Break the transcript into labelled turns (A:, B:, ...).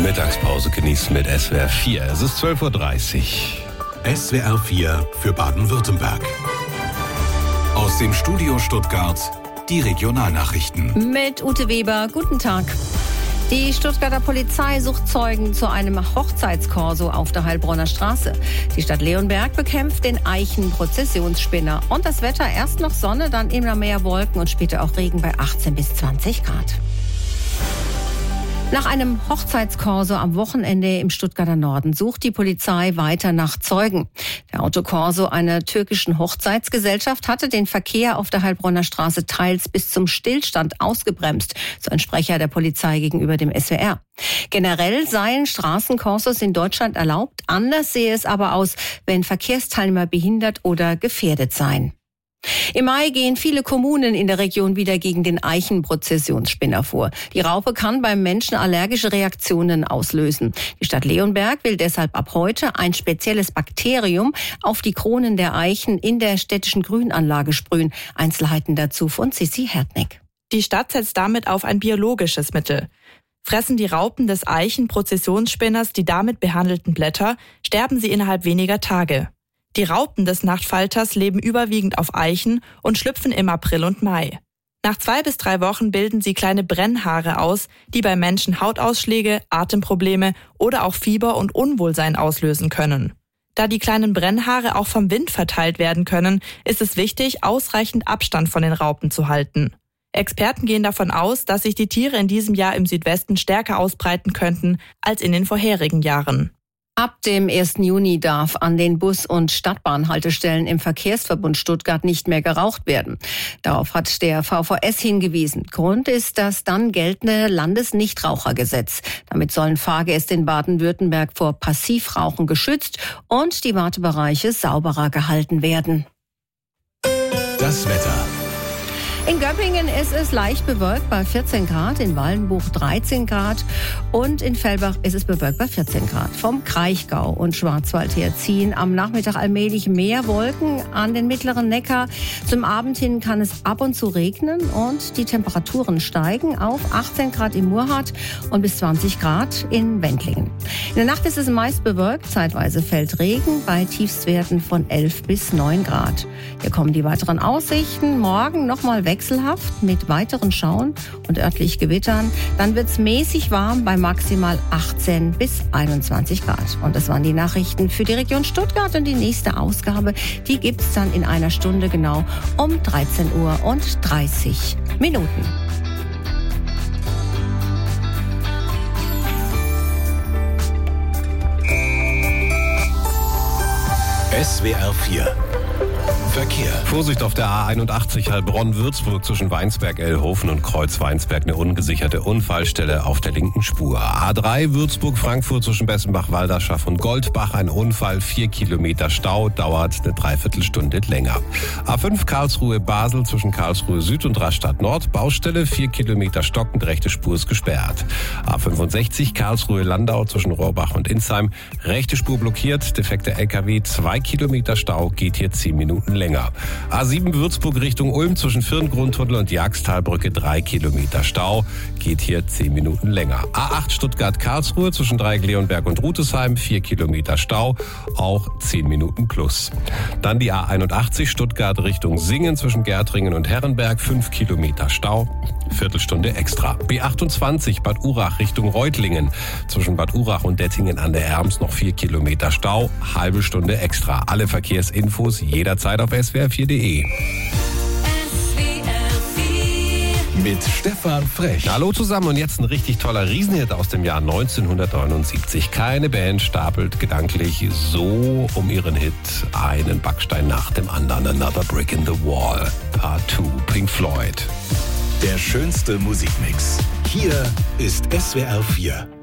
A: Mittagspause genießen mit SWR 4. Es ist 12:30 Uhr.
B: SWR 4 für Baden-Württemberg. Aus dem Studio Stuttgart die Regionalnachrichten.
C: Mit Ute Weber, guten Tag. Die Stuttgarter Polizei sucht Zeugen zu einem Hochzeitskorso auf der Heilbronner Straße. Die Stadt Leonberg bekämpft den Eichen-Prozessionsspinner. Und das Wetter, erst noch Sonne, dann immer mehr Wolken und später auch Regen bei 18 bis 20 Grad. Nach einem Hochzeitskorso am Wochenende im Stuttgarter Norden sucht die Polizei weiter nach Zeugen. Der Autokorso einer türkischen Hochzeitsgesellschaft hatte den Verkehr auf der Heilbronner Straße teils bis zum Stillstand ausgebremst, so ein Sprecher der Polizei gegenüber dem SWR. Generell seien Straßenkorsos in Deutschland erlaubt, anders sehe es aber aus, wenn Verkehrsteilnehmer behindert oder gefährdet seien. Im Mai gehen viele Kommunen in der Region wieder gegen den Eichen-Prozessionsspinner vor. Die Raupe kann beim Menschen allergische Reaktionen auslösen. Die Stadt Leonberg will deshalb ab heute ein spezielles Bakterium auf die Kronen der Eichen in der städtischen Grünanlage sprühen. Einzelheiten dazu von Sissi Hertneck.
D: Die Stadt setzt damit auf ein biologisches Mittel. Fressen die Raupen des Eichen-Prozessionsspinners die damit behandelten Blätter, sterben sie innerhalb weniger Tage. Die Raupen des Nachtfalters leben überwiegend auf Eichen und schlüpfen im April und Mai. Nach 2 bis 3 Wochen bilden sie kleine Brennhaare aus, die bei Menschen Hautausschläge, Atemprobleme oder auch Fieber und Unwohlsein auslösen können. Da die kleinen Brennhaare auch vom Wind verteilt werden können, ist es wichtig, ausreichend Abstand von den Raupen zu halten. Experten gehen davon aus, dass sich die Tiere in diesem Jahr im Südwesten stärker ausbreiten könnten als in den vorherigen Jahren.
C: Ab dem 1. Juni darf an den Bus- und Stadtbahnhaltestellen im Verkehrsverbund Stuttgart nicht mehr geraucht werden. Darauf hat der VVS hingewiesen. Grund ist das dann geltende Landesnichtrauchergesetz. Damit sollen Fahrgäste in Baden-Württemberg vor Passivrauchen geschützt und die Wartebereiche sauberer gehalten werden.
B: Das Wetter.
C: In Göppingen ist es leicht bewölkt bei 14 Grad, in Wallenbuch 13 Grad und in Fellbach ist es bewölkt bei 14 Grad. Vom Kraichgau und Schwarzwald her ziehen am Nachmittag allmählich mehr Wolken an den mittleren Neckar. Zum Abend hin kann es ab und zu regnen und die Temperaturen steigen auf 18 Grad in Murrhardt und bis 20 Grad in Wendlingen. In der Nacht ist es meist bewölkt, zeitweise fällt Regen bei Tiefstwerten von 11 bis 9 Grad. Hier kommen die weiteren Aussichten. Morgen nochmal wechselhaft mit weiteren Schauen und örtlich Gewittern. Dann wird's mäßig warm bei maximal 18 bis 21 Grad. Und das waren die Nachrichten für die Region Stuttgart. Und die nächste Ausgabe, die gibt's dann in einer Stunde genau um 13:30 Uhr.
B: SWR 4 Verkehr.
A: Vorsicht auf der A81 Heilbronn-Würzburg zwischen Weinsberg-Elhofen und Kreuz-Weinsberg. Eine ungesicherte Unfallstelle auf der linken Spur. A3 Würzburg-Frankfurt zwischen Bessenbach-Walderschaff und Goldbach. Ein Unfall, 4 Kilometer Stau, dauert eine Dreiviertelstunde länger. A5 Karlsruhe-Basel zwischen Karlsruhe Süd und Rastatt Nord. Baustelle, 4 Kilometer stockend, rechte Spur ist gesperrt. A65 Karlsruhe-Landau zwischen Rohrbach und Insheim. Rechte Spur blockiert, defekte LKW, 2 Kilometer Stau, geht hier 10 Minuten länger. A7 Würzburg Richtung Ulm zwischen Firngrundtunnel und Jagsttalbrücke 3 Kilometer Stau, geht hier 10 Minuten länger. A8 Stuttgart-Karlsruhe zwischen Dreieck-Leonberg und Rutesheim 4 Kilometer Stau, auch 10 Minuten plus. Dann die A81 Stuttgart Richtung Singen zwischen Gärtringen und Herrenberg 5 Kilometer Stau, Viertelstunde extra. B28 Bad Urach Richtung Reutlingen zwischen Bad Urach und Dettingen an der Erms noch 4 Kilometer Stau, halbe Stunde extra. Alle Verkehrsinfos jederzeit auf swr4.de.
B: Mit Stefan Frech.
A: Hallo zusammen und jetzt ein richtig toller Riesenhit aus dem Jahr 1979. Keine Band stapelt gedanklich so um ihren Hit einen Backstein nach dem anderen. Another Brick in the Wall, Part 2, Pink Floyd.
B: Der schönste Musikmix. Hier ist SWR 4.